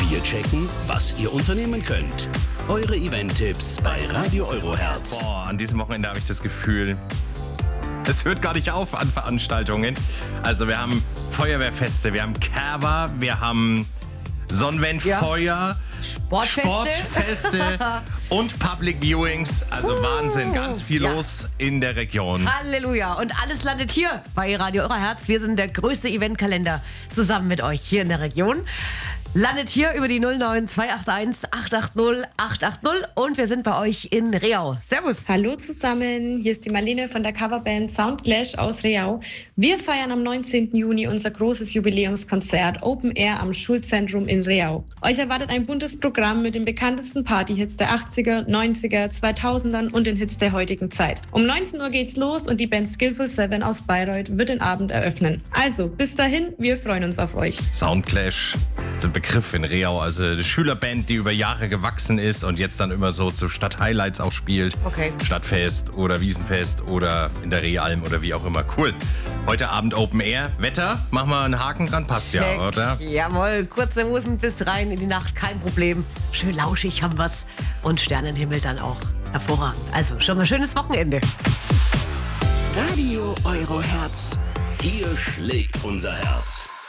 Wir checken, was ihr unternehmen könnt. Eure Event-Tipps bei Radio Eurohertz. Boah, an diesem Wochenende habe ich das Gefühl, es hört gar nicht auf an Veranstaltungen. Also wir haben Feuerwehrfeste, wir haben Kerwa, wir haben Sonnenwendfeuer, Sportfeste und Public Viewings. Also Wahnsinn, ganz viel los in der Region. Halleluja. Und alles landet hier bei Radio Eurohertz. Wir sind der größte Eventkalender zusammen mit euch hier in der Region. Landet hier über die 09281 880 880 und wir sind bei euch in Reau. Servus. Hallo zusammen, hier ist die Marlene von der Coverband Soundclash aus Reau. Wir feiern am 19. Juni unser großes Jubiläumskonzert Open Air am Schulzentrum in Reau. Euch erwartet ein buntes Programm mit den bekanntesten Partyhits der 80er, 90er, 2000ern und den Hits der heutigen Zeit. Um 19 Uhr geht's los und die Band Skillful 7 aus Bayreuth wird den Abend eröffnen. Also, bis dahin, wir freuen uns auf euch. Soundclash. Ein Begriff in Reau, also eine Schülerband, die über Jahre gewachsen ist und jetzt dann immer so zu Stadthighlights auch spielt. Okay. Stadtfest oder Wiesenfest oder in der Realm oder wie auch immer. Cool. Heute Abend Open Air. Wetter, machen wir einen Haken dran, passt Check. ja, oder? Jawohl, kurze Hosen bis rein in die Nacht, kein Problem. Schön lauschig haben wir's und Sternenhimmel dann auch hervorragend. Also schon mal schönes Wochenende. Radio Eurohertz. Hier schlägt unser Herz.